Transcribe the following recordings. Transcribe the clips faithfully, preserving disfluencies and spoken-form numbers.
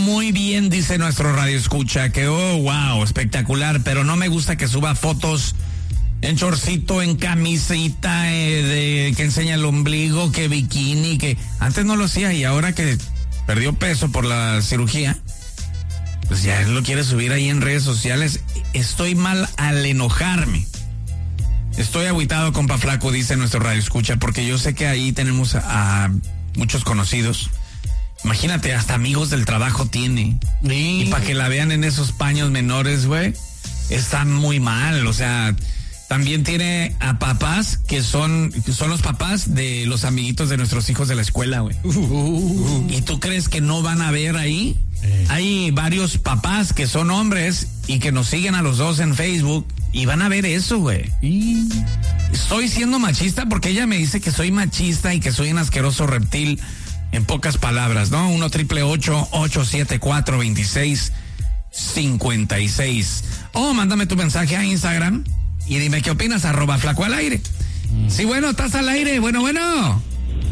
Muy bien, dice nuestro radio escucha, que oh, wow, espectacular, pero no me gusta que suba fotos en chorcito, en camisita, eh, de, que enseña el ombligo, que bikini, que antes no lo hacía y ahora que perdió peso por la cirugía, pues ya lo quiere subir ahí en redes sociales. Estoy mal al enojarme. Estoy agüitado, compa flaco, dice nuestro radio escucha, porque yo sé que ahí tenemos a, a muchos conocidos. Imagínate, hasta amigos del trabajo tiene. Sí. Y para que la vean en esos paños menores, güey, está muy mal. O sea, también tiene a papás que son, que son los papás de los amiguitos de nuestros hijos de la escuela, güey. Uh, uh, uh. ¿Y tú crees que no van a ver ahí? Eh. Hay varios papás que son hombres y que nos siguen a los dos en Facebook y van a ver eso, güey. Y... estoy siendo machista porque ella me dice que soy machista y que soy un asqueroso reptil. En pocas palabras, ¿no? uno triple ocho, ocho siete cuatro, dos seis cinco seis. O mándame tu mensaje a Instagram y dime qué opinas, arroba flaco al aire. Mm. Sí, bueno, estás al aire. Bueno, bueno.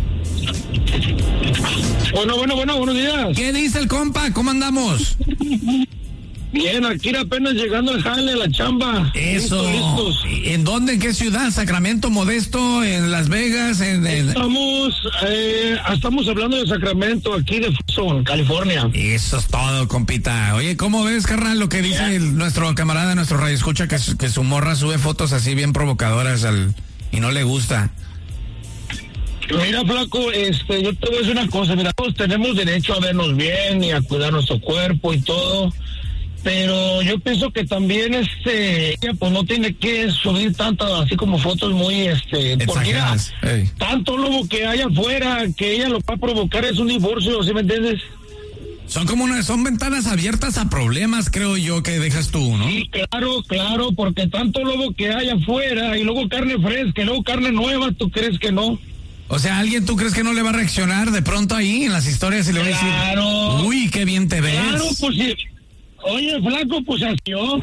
Bueno, bueno, bueno, buenos días. ¿Qué dice el compa? ¿Cómo andamos? Bien, aquí apenas llegando al jale, la chamba. Eso. Listos, listos. ¿En dónde? ¿En qué ciudad? ¿Sacramento, Modesto, en Las Vegas? En, en... Estamos, eh, estamos hablando de Sacramento, aquí de Tucson, California. Eso es todo, compita. Oye, ¿cómo ves, carnal, lo que dice el, nuestro camarada, nuestro radio escucha, que, que su morra sube fotos así bien provocadoras al, y no le gusta? Mira, flaco, este, yo te voy a decir una cosa. Mira, todos tenemos derecho a vernos bien y a cuidar nuestro cuerpo y todo. Pero yo pienso que también este ella pues no tiene que subir tantas así como fotos muy este porque mira, hey. Tanto lobo que hay afuera que ella lo va a provocar es un divorcio, ¿sí me entiendes? Son como una, son ventanas abiertas a problemas, creo yo, que dejas tú, ¿no? Sí, claro, claro, porque tanto lobo que hay afuera y luego carne fresca, y luego carne nueva, ¿tú crees que no? O sea, ¿alguien tú crees que no le va a reaccionar de pronto ahí en las historias y le va a decir, claro, uy, qué bien te ves? Claro, pues sí. Oye, flaco, pues así yo.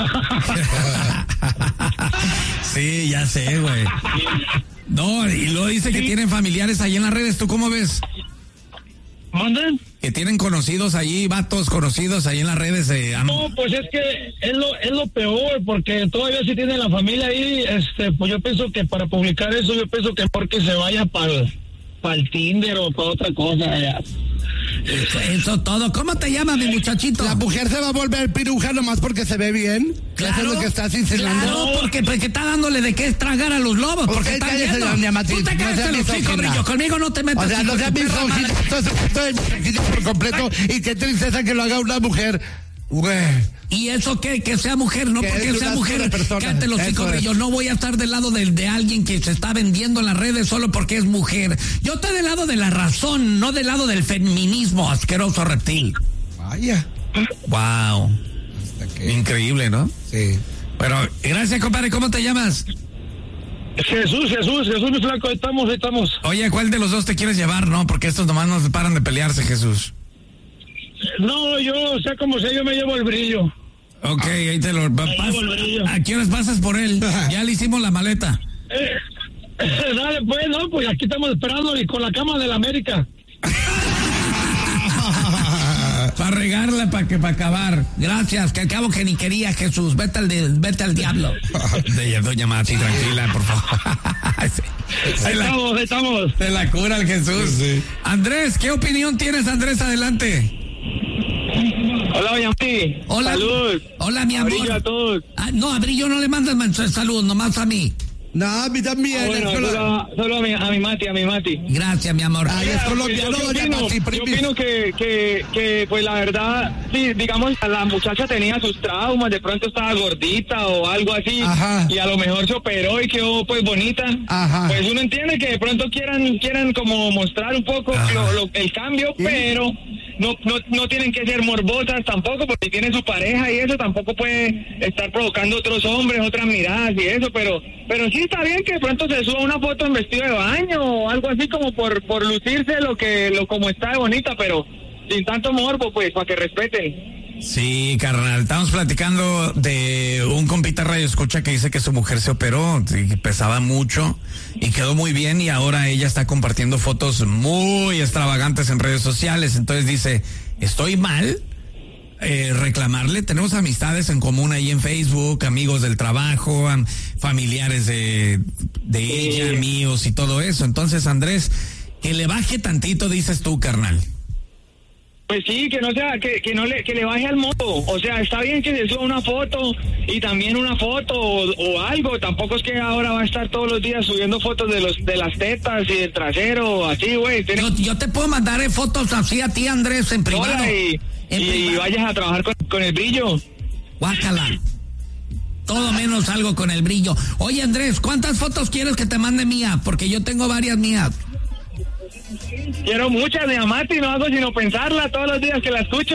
Sí, ya sé, güey. No, y luego dice que sí. Tienen familiares ahí en las redes. ¿Tú cómo ves? ¿Manden? Que tienen conocidos ahí, vatos conocidos ahí en las redes. Eh, am- no, pues es que es lo, es lo peor, porque todavía si tiene la familia ahí, este, pues yo pienso que para publicar eso, yo pienso que porque se vaya para para el Tinder o para otra cosa allá. Eso, eso todo. ¿Cómo te llamas, mi muchachito? La mujer se va a volver piruja nomás porque se ve bien. Claro, eso es lo que estás insinuando. Claro, porque, porque está dándole de qué tragar a los lobos. Porque, porque está viendo. Tú te quedaste los hijos, brillo. Conmigo no te metas. O sea, no seas misógino. Esto por completo. Y qué tristeza que lo haga una mujer. Güey. ¿Y eso qué? Que sea mujer, no porque sea mujer. Cállate los hijos, yo no voy a estar del lado de, de alguien que se está vendiendo en las redes solo porque es mujer. Yo estoy del lado de la razón, no del lado del feminismo, asqueroso reptil. Vaya. Wow. Que... increíble, ¿no? Sí. Pero, gracias, compadre. ¿Cómo te llamas? Jesús, Jesús, Jesús, mi flaco, ahí estamos, ahí estamos. Oye, ¿cuál de los dos te quieres llevar, no? Porque estos nomás no paran de pelearse, Jesús. No, yo, o sea, como sea, yo me llevo el brillo. Ok, ahí te lo... Me llevo el brillo. ¿A qué horas pasas por él? Ya le hicimos la maleta. Eh, dale, pues, no, pues aquí estamos esperando y con la cama de la América. Para regarla, para que para acabar. Gracias, que al cabo que ni quería, Jesús. Vete al, de, vete al diablo. De, doña Mati, tranquila, por favor. Sí. Ahí la, estamos, ahí estamos. Se la cura el Jesús. Sí. Andrés, ¿qué opinión tienes, Andrés? Adelante. Hola, doña Mati. Hola. Salud. Hola, mi amor. Abrillo a todos. Ah, no, a Brillo no le mandas salud, nomás a mí. No, a mí también. Ah, bueno, solo, solo, solo a, mi, a mi Mati, a mi Mati. Gracias, mi amor. Ay, es colombiano, yo, yo, opino, Mati, yo opino que, que, que, pues la verdad, sí, digamos, la muchacha tenía sus traumas, de pronto estaba gordita o algo así. Ajá. Y a lo mejor se operó y quedó, pues, bonita. Ajá. Pues uno entiende que de pronto quieran, quieran como mostrar un poco lo, lo, el cambio, ¿sí? Pero no, no, no tienen que ser morbosas tampoco, porque tiene su pareja y eso, tampoco puede estar provocando otros hombres, otras miradas y eso, pero, pero sí está bien que de pronto se suba una foto en vestido de baño o algo así como por, por lucirse lo que, lo como está de bonita, pero sin tanto morbo, pues, para que respeten. Sí, carnal, estamos platicando de un compita radio escucha que dice que su mujer se operó, y pesaba mucho y quedó muy bien, y ahora ella está compartiendo fotos muy extravagantes en redes sociales. Entonces dice, ¿estoy mal? Eh, reclamarle. Tenemos amistades en común ahí en Facebook, amigos del trabajo, am, familiares de, de ella, míos y todo eso. Entonces, Andrés, que le baje tantito, dices tú, carnal. Pues sí, que no sea, que, que no le, que le baje al modo. O sea, está bien que se suba una foto y también una foto o, o algo. Tampoco es que ahora va a estar todos los días subiendo fotos de los de las tetas y del trasero, así, güey. Tiene... Yo, yo te puedo mandar eh, fotos así a ti, Andrés, en privado. Y, en y privado. vayas a trabajar con, con el brillo. Guácala. Todo menos algo con el brillo. Oye, Andrés, ¿cuántas fotos quieres que te mande mía? Porque yo tengo varias mías. Quiero muchas de Amati, no hago sino pensarla todos los días que la escucho.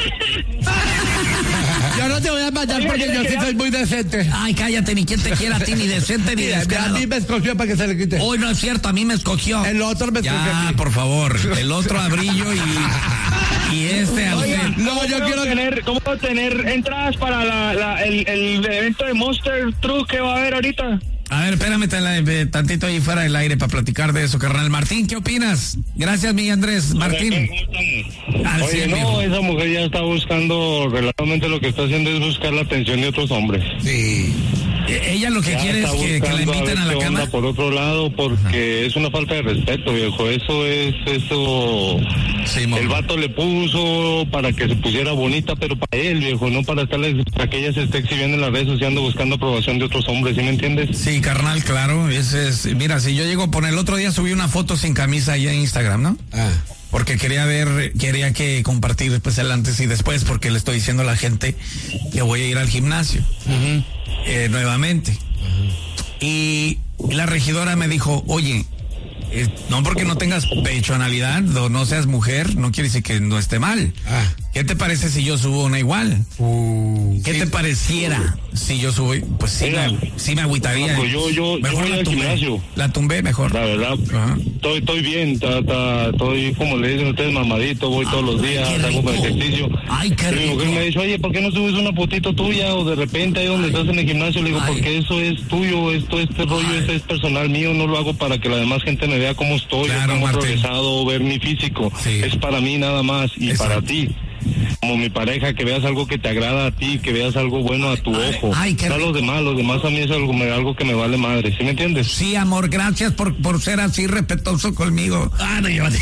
Yo no te voy a mandar Oye, porque yo sí quería... soy muy decente. Ay, cállate, ni quien te quiera a ti, ni decente, ni Mira, descarado. a mí me escogió para que se le quite. Hoy no es cierto, a mí me escogió. El otro me escogió. Ya, a mí. por favor, el otro a Brillo y, y este a Oiga, usted. No, yo quiero tener, ¿cómo puedo tener entradas para la, la, el, el evento de Monster Truck que va a haber ahorita? A ver, espérame t- tantito ahí fuera del aire para platicar de eso, carnal. Martín, ¿qué opinas? Gracias, mi Andrés. Martín. Al Oye, cien, no, viejo. esa mujer ya está buscando, relativamente lo que está haciendo es buscar la atención de otros hombres. Sí. Eh, Ella lo que Ya quiere es está que, que la buscando inviten a ver la qué onda cama. por otro lado, porque es una falta de respeto, viejo. Eso es, eso. Sí, mo. El vato le puso para que se pusiera bonita, pero para él, viejo, no para estarle, para que ella se esté exhibiendo en las redes sociales buscando aprobación de otros hombres, ¿sí me entiendes? Sí, carnal, claro. Ese es, mira, si yo llego a poner el otro día subí una foto sin camisa ahí en Instagram, ¿no? Ah. Porque quería ver, quería que compartir después el antes y después, porque le estoy diciendo a la gente que voy a ir al gimnasio Uh-huh. eh, nuevamente. Uh-huh. Y la regidora me dijo, oye, eh, no porque no tengas pechonalidad o no seas mujer, no quiere decir que no esté mal. Ah. ¿Qué te parece si yo subo una igual? Uh, ¿Qué sí. te pareciera si yo subo? Pues sí, Mira, me, sí me agüitaría. pues yo- yo- yo mejor voy la al tumbé. gimnasio. La tumbé mejor. La verdad, Ajá. estoy, estoy bien, ta, ta, estoy como le dicen ustedes, mamadito, voy todos los días, qué hago rico. ejercicio. Ay, qué Y mi mujer rico. me dice, oye, ¿por qué no subes una fotito tuya? O de repente ahí donde estás en el gimnasio, le digo, Ay. porque eso es tuyo, esto, este rollo, Ay. ese es personal mío, no lo hago para que la demás gente me vea cómo estoy, Claro, cómo he Martín. progresado, ver mi físico. Sí. Es para mí nada más y Exacto. para ti. Como mi pareja, que veas algo que te agrada a ti, que veas algo bueno a tu Ay, ojo. ay, qué no a los rico. demás, los demás a mí es algo, me- algo que me vale madre, ¿sí me entiendes? Sí, amor, gracias por, por ser así respetuoso conmigo. Ah, no, yo...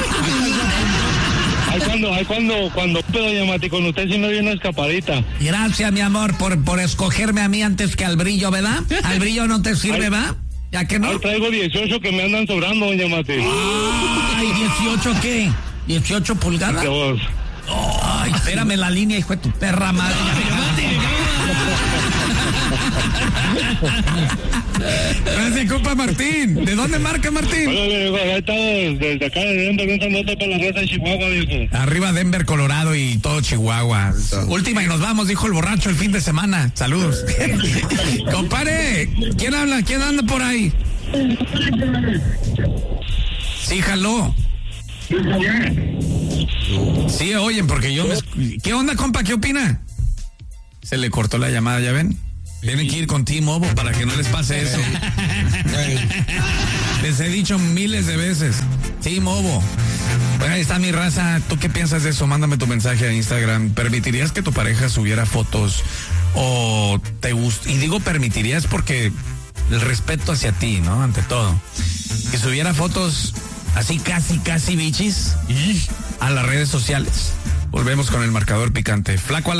Ay, cuando, ay, cuando, cuando, pero llamate con usted sí me dio una escapadita. Gracias, mi amor, por, por escogerme a mí antes que al brillo, ¿verdad? Al brillo no te sirve, Ay. ¿va? ¿Ya que no? Ay, traigo dieciocho que me andan sobrando, doña Mate. Ay, ¿dieciocho qué? ¿dieciocho pulgadas? De vos. Ay, espérame la línea, hijo de tu perra madre. Gracias, compa Martín. ¿De dónde marca Martín? Bueno, viejo, acá estamos desde acá de Denver, un saludo para la raza de Chihuahua, viejo. Arriba Denver, Colorado y todo Chihuahua. Última y nos vamos, dijo el borracho el fin de semana. Saludos. Compare, ¿quién habla? ¿Quién anda por ahí? Sí, jaló. Sí, oyen, porque yo me... esc- ¿Qué onda, compa? ¿Qué opina? Se le cortó la llamada, ¿ya ven? Tienen que ir con T-Mobile para que no les pase eso. Les he dicho miles de veces. T-Mobile. Bueno, ahí está mi raza. ¿Tú qué piensas de eso? Mándame tu mensaje a Instagram. ¿Permitirías que tu pareja subiera fotos? ¿O te gusta? Y digo permitirías porque el respeto hacia ti, ¿no? Ante todo. Que subiera fotos así casi, casi bichis a las redes sociales. Volvemos con el marcador picante. Flaco a la